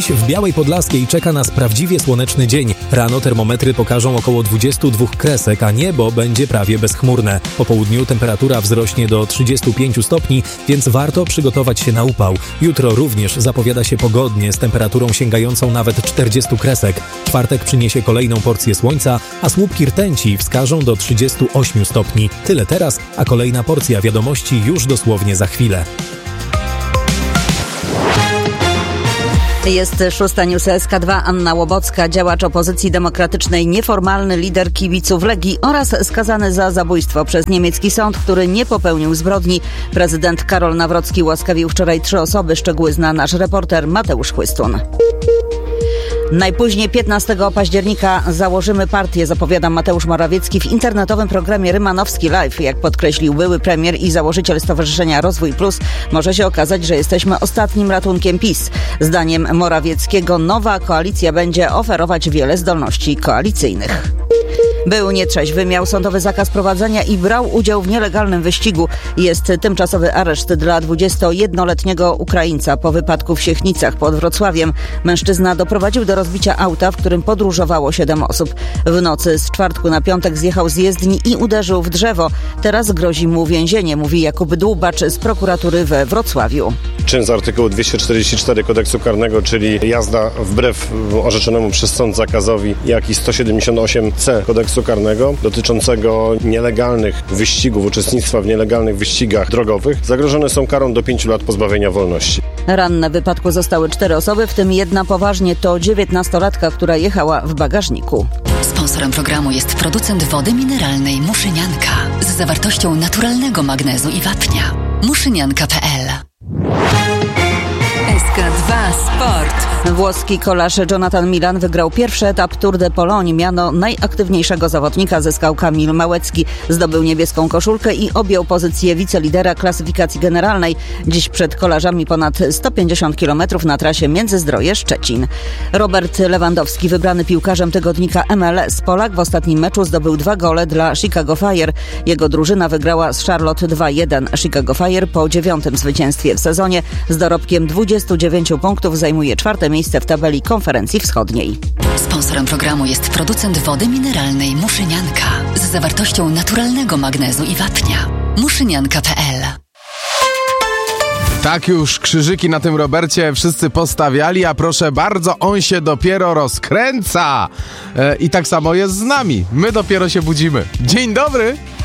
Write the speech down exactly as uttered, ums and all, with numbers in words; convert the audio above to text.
Dziś w Białej Podlaskiej czeka nas prawdziwie słoneczny dzień. Rano termometry pokażą około dwadzieścia dwa kresek, a niebo będzie prawie bezchmurne. Po południu temperatura wzrośnie do trzydziestu pięciu stopni, więc warto przygotować się na upał. Jutro również zapowiada się pogodnie z temperaturą sięgającą nawet czterdziestu kresek. Czwartek przyniesie kolejną porcję słońca, a słupki rtęci wskażą do trzydziestu ośmiu stopni. Tyle teraz, a kolejna porcja wiadomości już dosłownie za chwilę. Jest szósta News S K dwa, Anna Łobocka, działacz opozycji demokratycznej, nieformalny lider kibiców Legii oraz skazany za zabójstwo przez niemiecki sąd, który nie popełnił zbrodni. Prezydent Karol Nawrocki łaskawił wczoraj trzy osoby. Szczegóły zna nasz reporter Mateusz Chłystun. Najpóźniej piętnastego października założymy partię, zapowiada Mateusz Morawiecki w internetowym programie Rymanowski Live. Jak podkreślił były premier i założyciel Stowarzyszenia Rozwój Plus, może się okazać, że jesteśmy ostatnim ratunkiem PiS. Zdaniem Morawieckiego nowa koalicja będzie oferować wiele zdolności koalicyjnych. Był nietrzeźwy, miał sądowy zakaz prowadzenia i brał udział w nielegalnym wyścigu. Jest tymczasowy areszt dla dwudziestojednoletniego Ukraińca po wypadku w Siechnicach pod Wrocławiem. Mężczyzna doprowadził do rozbicia auta, w którym podróżowało siedem osób. W nocy z czwartku na piątek zjechał z jezdni i uderzył w drzewo. Teraz grozi mu więzienie, mówi Jakub Dłubacz z prokuratury we Wrocławiu. Czyn z artykułu dwieście czterdzieści cztery Kodeksu Karnego, czyli jazda wbrew orzeczonemu przez sąd zakazowi, jak i sto siedemdziesiąt osiem C Kodeksu Karnego dotyczącego nielegalnych wyścigów, uczestnictwa w nielegalnych wyścigach drogowych, zagrożone są karą do pięciu lat pozbawienia wolności. Ranne w wypadku zostały cztery osoby, w tym jedna poważnie, to dziewiętnastolatka, która jechała w bagażniku. Sponsorem programu jest producent wody mineralnej Muszynianka z zawartością naturalnego magnezu i wapnia. muszynianka kropka p l. S K dwa Sport. Włoski kolarz Jonathan Milan wygrał pierwszy etap Tour de Pologne. Miano najaktywniejszego zawodnika zyskał Kamil Małecki. Zdobył niebieską koszulkę i objął pozycję wicelidera klasyfikacji generalnej. Dziś przed kolarzami ponad sto pięćdziesiąt kilometrów na trasie Międzyzdroje-Szczecin. Robert Lewandowski, wybrany piłkarzem tygodnika M L S Polak, w ostatnim meczu zdobył dwa gole dla Chicago Fire. Jego drużyna wygrała z Charlotte dwa jeden. Chicago Fire po dziewiątym zwycięstwie w sezonie z dorobkiem dwudziestu dziewięciu punktów zajmuje czwarte miejsce w tabeli konferencji wschodniej. Sponsorem programu jest producent wody mineralnej Muszynianka z zawartością naturalnego magnezu i wapnia. muszynianka kropka p l. Tak już krzyżyki na tym Robercie wszyscy postawiali, a proszę bardzo, on się dopiero rozkręca. E, I tak samo jest z nami. My dopiero się budzimy. Dzień dobry!